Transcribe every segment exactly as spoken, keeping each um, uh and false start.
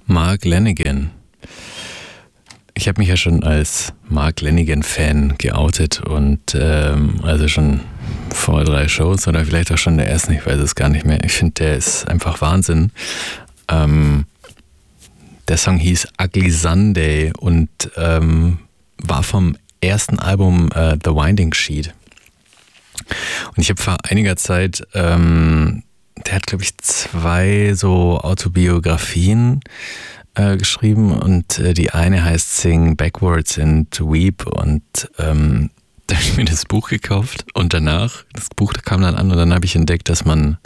Mark Lanegan. Ich habe mich ja schon als Mark Lanegan-Fan geoutet und ähm, also schon vor drei Shows oder vielleicht auch schon der ersten, ich weiß es gar nicht mehr. Ich finde, der ist einfach Wahnsinn. Ähm, der Song hieß Ugly Sunday und ähm, war vom ersten Album äh, The Winding Sheet. Und ich habe vor einiger Zeit, ähm, der hat glaube ich zwei so Autobiografien äh, geschrieben und äh, die eine heißt Sing Backwards and Weep und ähm, da habe ich mir das Buch gekauft und danach, das Buch kam dann an und dann habe ich entdeckt, dass man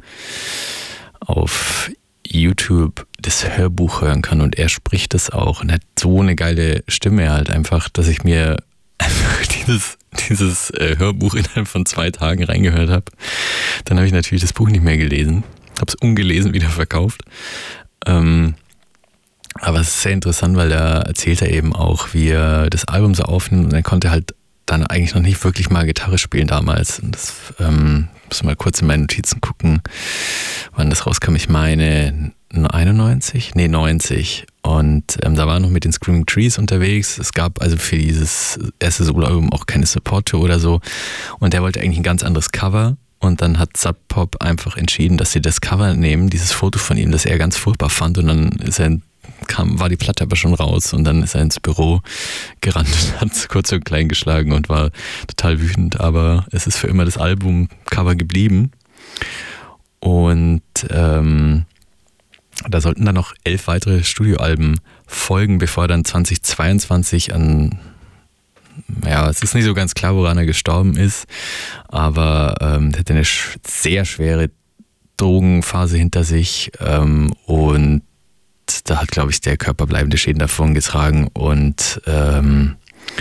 auf YouTube das Hörbuch hören kann und er spricht es auch und hat so eine geile Stimme halt einfach, dass ich mir einfach dieses, dieses äh, Hörbuch innerhalb von zwei Tagen reingehört habe. Dann habe ich natürlich das Buch nicht mehr gelesen, habe es ungelesen wieder verkauft. Ähm, aber es ist sehr interessant, weil da erzählt er eben auch, wie er das Album so aufnimmt und er konnte halt dann eigentlich noch nicht wirklich mal Gitarre spielen damals. Und das ähm, muss mal kurz in meine Notizen gucken, wann das rauskam. Ich meine einundneunzig? Nee, neunzig. Und ähm, da war er noch mit den Screaming Trees unterwegs. Es gab also für dieses erste Soloalbum auch keine Support-Tour oder so. Und der wollte eigentlich ein ganz anderes Cover. Und dann hat Sub Pop einfach entschieden, dass sie das Cover nehmen, dieses Foto von ihm, das er ganz furchtbar fand. Und dann ist er kam, war die Platte aber schon raus und dann ist er ins Büro gerannt und hat kurz und klein geschlagen und war total wütend, aber es ist für immer das Albumcover geblieben und ähm, da sollten dann noch elf weitere Studioalben folgen, bevor er dann zweitausendzweiundzwanzig an, ja, es ist nicht so ganz klar, woran er gestorben ist, aber ähm, er hatte eine sehr schwere Drogenphase hinter sich ähm, und da hat, glaube ich, der Körper bleibende Schäden davon getragen und ähm,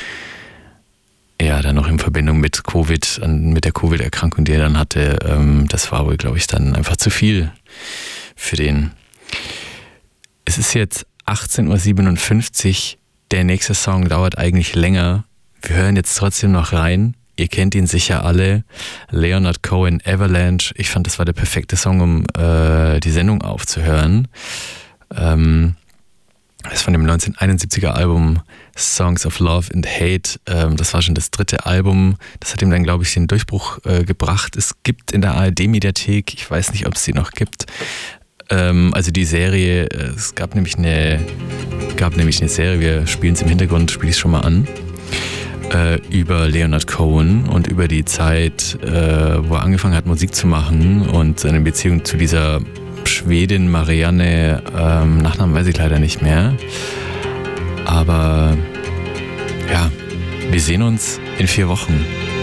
ja, dann noch in Verbindung mit Covid, mit der Covid-Erkrankung, die er dann hatte, ähm, das war wohl, glaube ich, dann einfach zu viel für den. Es ist jetzt achtzehn Uhr siebenundfünfzig, der nächste Song dauert eigentlich länger. Wir hören jetzt trotzdem noch rein. Ihr kennt ihn sicher alle. Leonard Cohen, Avalanche. Ich fand, das war der perfekte Song, um äh, die Sendung aufzuhören. Ähm, das ist von dem neunzehnhunderteinundsiebziger Album Songs of Love and Hate. Ähm, das war schon das dritte Album. Das hat ihm dann, glaube ich, den Durchbruch äh, gebracht. Es gibt in der A R D-Mediathek, ich weiß nicht, ob es die noch gibt, ähm, also die Serie, äh, es gab nämlich eine, gab nämlich eine Serie, wir spielen es im Hintergrund, spiele ich es schon mal an, äh, über Leonard Cohen und über die Zeit, äh, wo er angefangen hat, Musik zu machen und seine Beziehung zu dieser Schwedin Marianne, ähm, Nachnamen weiß ich leider nicht mehr. Aber ja, wir sehen uns in vier Wochen.